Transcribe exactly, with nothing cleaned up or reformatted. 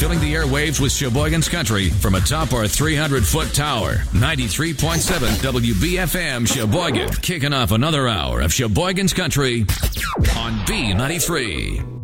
filling the airwaves with Sheboygan's Country from atop our three hundred foot tower. ninety-three point seven W B F M Sheboygan, kicking off another hour of Sheboygan's Country on B ninety-three.